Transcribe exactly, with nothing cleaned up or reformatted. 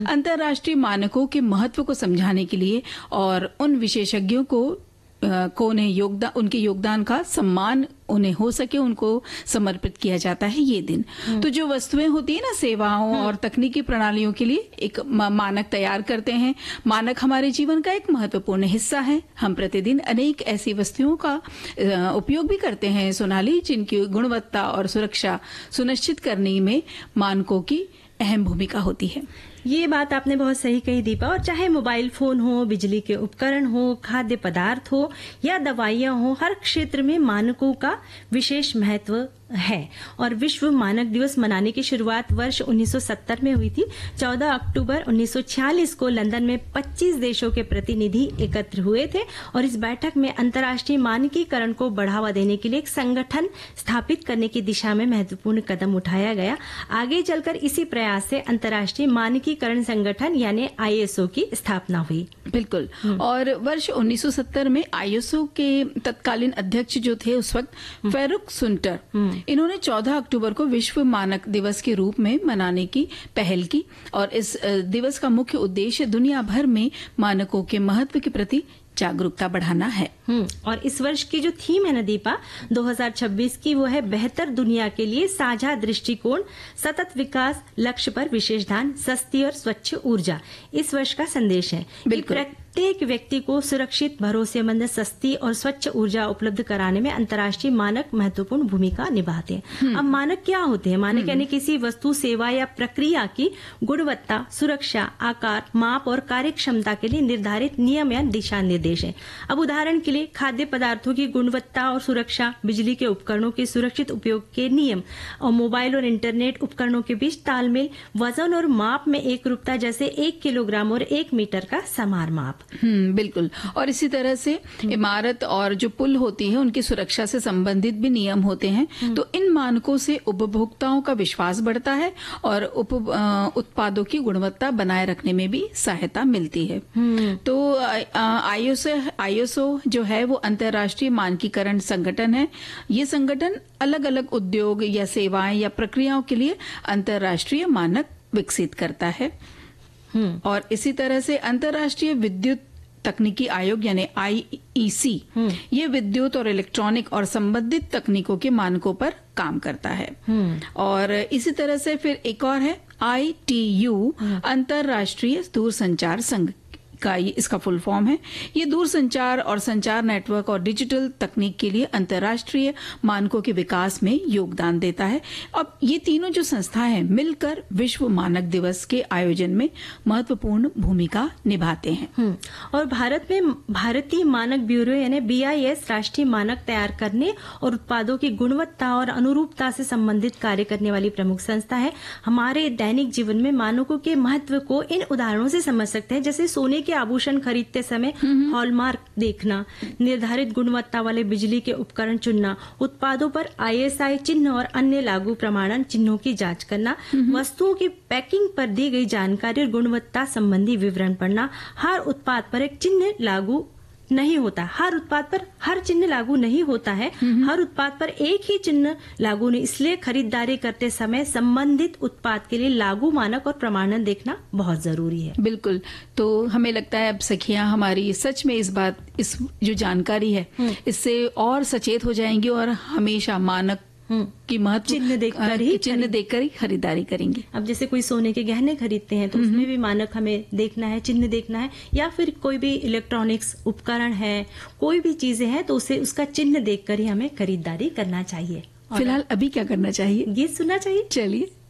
अंतर्राष्ट्रीय मानकों के महत्व को समझाने के लिए और उन विशेषज्ञों को को उन्हें योगदान उनके योगदान का सम्मान उन्हें हो सके उनको समर्पित किया जाता है ये दिन। तो जो वस्तुएं होती है ना, सेवाओं और तकनीकी प्रणालियों के लिए एक मानक तैयार करते हैं। मानक हमारे जीवन का एक महत्वपूर्ण हिस्सा है। हम प्रतिदिन अनेक ऐसी वस्तुओं का उपयोग भी करते हैं सोनाली, जिनकी गुणवत्ता और सुरक्षा सुनिश्चित करने में मानकों की अहम भूमिका होती है। ये बात आपने बहुत सही कही दीपा। और चाहे मोबाइल फोन हो, बिजली के उपकरण हो, खाद्य पदार्थ हो या दवाइयां हो, हर क्षेत्र में मानकों का विशेष महत्व है। और विश्व मानक दिवस मनाने की शुरुआत वर्ष उन्नीस सौ सत्तर में हुई थी। चौदह अक्टूबर उन्नीस सौ छियालीस को लंदन में पच्चीस देशों के प्रतिनिधि एकत्र हुए थे और इस बैठक में अंतर्राष्ट्रीय मानकीकरण को बढ़ावा देने के लिए एक संगठन स्थापित करने की दिशा में महत्वपूर्ण कदम उठाया गया। आगे चलकर इसी प्रयास से अंतर्राष्ट्रीय मानकीकरण संगठन यानी आई एस ओ की स्थापना हुई। बिल्कुल। और वर्ष उन्नीस सौ सत्तर में आई एस ओ के तत्कालीन अध्यक्ष जो थे उस वक्त फेरुख सुंटर, इन्होंने चौदह अक्टूबर को विश्व मानक दिवस के रूप में मनाने की पहल की और इस दिवस का मुख्य उद्देश्य दुनिया भर में मानकों के महत्व के प्रति जागरूकता बढ़ाना है। और इस वर्ष की जो थीम है ना दीपा दो हज़ार छब्बीस की, वो है बेहतर दुनिया के लिए साझा दृष्टिकोण, सतत विकास, लक्ष्य पर विशेष ध्यान, सस्ती और स्वच्छ ऊर्जा। इस वर्ष का संदेश है प्रत्येक व्यक्ति को सुरक्षित, भरोसेमंद, सस्ती और स्वच्छ ऊर्जा उपलब्ध कराने में अंतर्राष्ट्रीय मानक महत्वपूर्ण भूमिका निभाते हैं। अब मानक क्या होते हैं? मानक यानी किसी वस्तु, सेवा या प्रक्रिया की गुणवत्ता, सुरक्षा, आकार, माप और कार्यक्षमता के लिए निर्धारित नियम या दिशा निर्देश है। अब उदाहरण के लिए खाद्य पदार्थों की गुणवत्ता और सुरक्षा, बिजली के उपकरणों के सुरक्षित उपयोग के नियम और मोबाइल और इंटरनेट उपकरणों के बीच तालमेल, वजन और माप में एक रूपता, जैसे एक किलोग्राम और एक मीटर का समान माप। हम्म बिल्कुल। और इसी तरह से इमारत और जो पुल होती है उनकी सुरक्षा से संबंधित भी नियम होते हैं। तो इन मानकों से उपभोक्ताओं का विश्वास बढ़ता है और उप उत्पादों की गुणवत्ता बनाए रखने में भी सहायता मिलती है। तो आई एस ओ जो है वो अंतर्राष्ट्रीय मानकीकरण संगठन है। ये संगठन अलग अलग उद्योग या सेवाएं या प्रक्रियाओं के लिए अंतर्राष्ट्रीय मानक विकसित करता है। और इसी तरह से अंतर्राष्ट्रीय विद्युत तकनीकी आयोग यानी आई ई सी, ये विद्युत और इलेक्ट्रॉनिक और संबंधित तकनीकों के मानकों पर काम करता है। और इसी तरह से फिर एक और है आई टी यू, अंतर्राष्ट्रीय दूरसंचार संघ का ये इसका फुल फॉर्म है। ये दूरसंचार और संचार नेटवर्क और डिजिटल तकनीक के लिए अंतर्राष्ट्रीय मानकों के विकास में योगदान देता है। अब ये तीनों जो संस्थाएं हैं मिलकर विश्व मानक दिवस के आयोजन में महत्वपूर्ण भूमिका निभाते हैं। और भारत में भारतीय मानक ब्यूरो यानी बी आई एस राष्ट्रीय मानक तैयार करने और उत्पादों की गुणवत्ता और अनुरूपता से संबंधित कार्य करने वाली प्रमुख संस्था है। हमारे दैनिक जीवन में मानकों के महत्व को इन उदाहरणों से समझ सकते हैं, जैसे सोने के आभूषण खरीदते समय हॉलमार्क देखना, निर्धारित गुणवत्ता वाले बिजली के उपकरण चुनना, उत्पादों पर आई एस आई चिन्ह और अन्य लागू प्रमाणन चिन्हों की जांच करना, वस्तुओं की पैकिंग पर दी गई जानकारी और गुणवत्ता संबंधी विवरण पढ़ना। हर उत्पाद पर एक चिन्ह लागू नहीं होता, हर उत्पाद पर हर चिन्ह लागू नहीं होता है। हर उत्पाद पर एक ही चिन्ह लागू नहीं, इसलिए खरीदारी करते समय संबंधित उत्पाद के लिए लागू मानक और प्रमाणन देखना बहुत जरूरी है। बिल्कुल। तो हमें लगता है अब सखियां हमारी सच में इस बात इस जो जानकारी है इससे और सचेत हो जाएंगी और हमेशा मानक की महत्व चिन्ह देखकर ही चिन्ह देखकर ही खरीदारी करेंगे। अब जैसे कोई सोने के गहने खरीदते हैं तो उसमें भी मानक हमें देखना है, चिन्ह देखना है, या फिर कोई भी इलेक्ट्रॉनिक्स उपकरण है, कोई भी चीजें हैं तो उसे उसका चिन्ह देखकर ही हमें खरीदारी करना चाहिए। फिलहाल अभी क्या करना चाहिए? गीत सुनना चाहिए। चलिए।